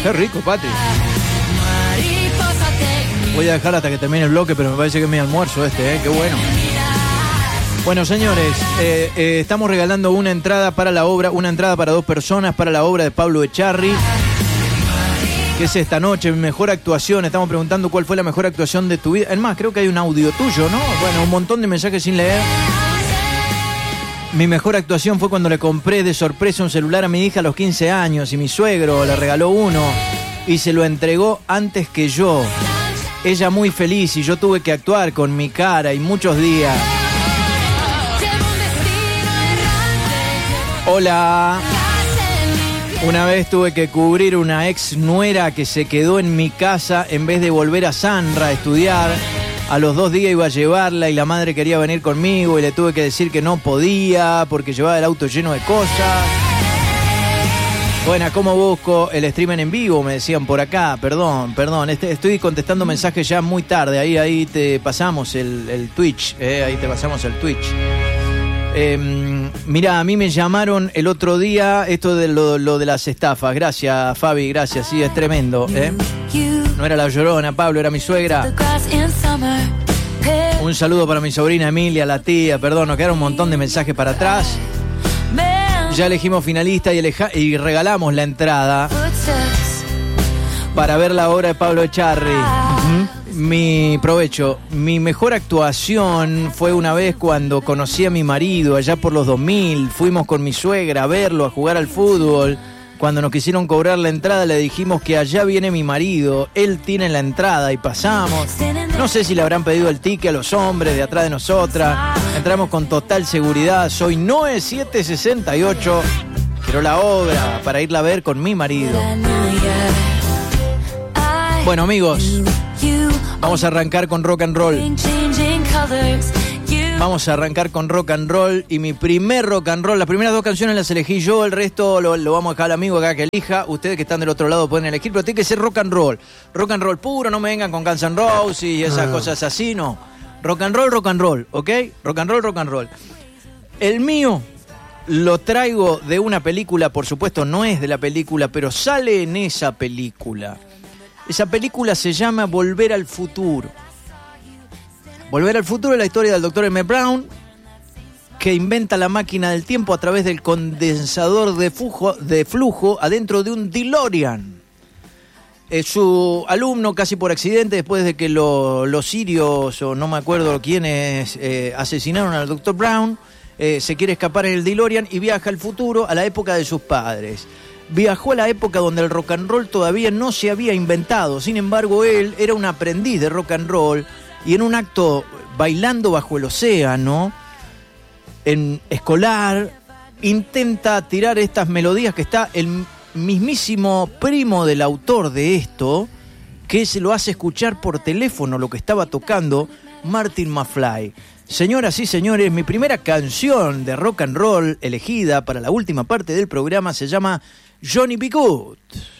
Qué rico, Patri. Voy a dejar hasta que termine el bloque, pero me parece que es mi almuerzo qué bueno. Bueno, señores, estamos regalando una entrada para la obra, una entrada para 2 personas para la obra de Pablo Echarri, que es esta noche, mi mejor actuación. Estamos preguntando cuál fue la mejor actuación de tu vida. Es más, creo que hay un audio tuyo, ¿no? Bueno, un montón de mensajes sin leer. Mi mejor actuación fue cuando le compré de sorpresa un celular a mi hija a los 15 años y mi suegro le regaló uno y se lo entregó antes que yo. Ella muy feliz y yo tuve que actuar con mi cara y muchos días. Hola. Una vez tuve que cubrir una ex nuera que se quedó en mi casa en vez de volver a Sanra a estudiar. A los 2 días iba a llevarla y la madre quería venir conmigo y le tuve que decir que no podía porque llevaba el auto lleno de cosas. Bueno, ¿cómo busco el streaming en vivo? Me decían por acá, perdón, estoy contestando mensajes ya muy tarde, ahí te pasamos el Twitch, ahí te pasamos el Twitch. Mirá, a mí me llamaron el otro día, esto de lo de las estafas, gracias Fabi, gracias, sí, es tremendo, No era la Llorona, Pablo, era mi suegra. Un saludo para mi sobrina Emilia, la tía, perdón, nos quedaron un montón de mensajes para atrás. Ya elegimos finalista y regalamos la entrada para ver la obra de Pablo Echarri. Mi mejor actuación fue una vez cuando conocí a mi marido, allá por los 2000. Fuimos con mi suegra a verlo, a jugar al fútbol. Cuando nos quisieron cobrar la entrada le dijimos que allá viene mi marido, él tiene la entrada y pasamos. No sé si le habrán pedido el ticket a los hombres de atrás de nosotras. Entramos con total seguridad. Soy Noe 768. Quiero la obra para irla a ver con mi marido. Bueno, amigos, vamos a arrancar con rock and roll. Vamos a arrancar con rock and roll. Y mi primer rock and roll, las primeras 2 canciones las elegí yo, el resto lo vamos a dejar al amigo acá que elija. Ustedes que están del otro lado pueden elegir, pero tiene que ser rock and roll. Rock and roll puro, no me vengan con Guns N' Roses y esas cosas así, no. Rock and roll, ¿ok? Rock and roll. El mío lo traigo de una película, por supuesto no es de la película, pero sale en esa película. Esa película se llama Volver al Futuro. Volver al Futuro es la historia del Dr. Emmett Brown, que inventa la máquina del tiempo a través del condensador de flujo adentro de un DeLorean. Su alumno, casi por accidente, después de que los sirios, o no me acuerdo quiénes, asesinaron al Dr. Brown, se quiere escapar en el DeLorean y viaja al futuro, a la época de sus padres. Viajó a la época donde el rock and roll todavía no se había inventado. Sin embargo, él era un aprendiz de rock and roll y en un acto bailando bajo el océano, en escolar, intenta tirar estas melodías que está el mismísimo primo del autor de esto, que se lo hace escuchar por teléfono lo que estaba tocando Martin McFly. Señoras y señores, mi primera canción de rock and roll elegida para la última parte del programa se llama Johnny B. Good.